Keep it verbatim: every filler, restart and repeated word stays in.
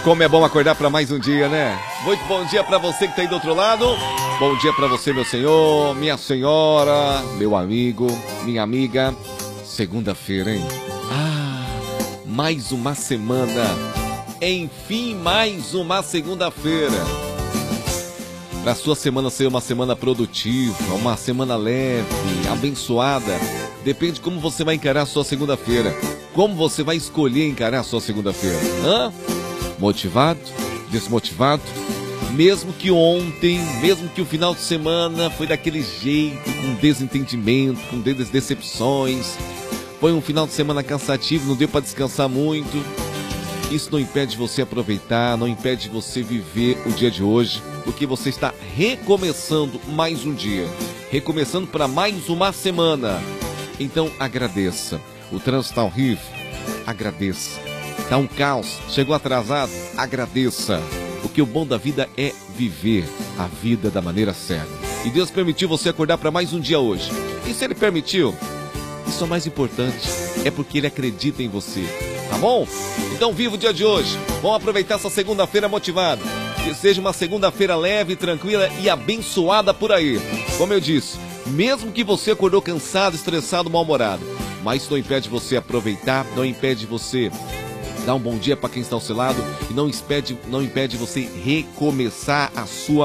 Como é bom acordar para mais um dia, né? Muito bom dia para você que tá aí do outro lado. Bom dia para você, meu senhor, minha senhora, meu amigo, minha amiga. Segunda-feira, hein? Ah, mais uma semana. Enfim, mais uma segunda-feira. Para sua semana ser uma semana produtiva, uma semana leve, abençoada, depende de como você vai encarar a sua segunda-feira. Como você vai escolher encarar a sua segunda-feira? Hã? Motivado? Desmotivado? Mesmo que ontem, mesmo que o final de semana foi daquele jeito, com desentendimento, com decepções, foi um final de semana cansativo, não deu para descansar muito. Isso não impede você aproveitar, não impede você viver o dia de hoje, porque você está recomeçando mais um dia, recomeçando para mais uma semana. Então agradeça. O trânsito está horrível? Agradeça. Está um caos? Chegou atrasado? Agradeça. Porque o bom da vida é viver a vida da maneira certa. E Deus permitiu você acordar para mais um dia hoje. E se Ele permitiu, isso é o mais importante. É porque Ele acredita em você. Tá bom? Então viva o dia de hoje. Vamos aproveitar essa segunda-feira motivada. Que seja uma segunda-feira leve, tranquila e abençoada por aí. Como eu disse, mesmo que você acordou cansado, estressado, mal-humorado, mas isso não impede você aproveitar, não impede você dar um bom dia para quem está ao seu lado e não impede, não impede você recomeçar a sua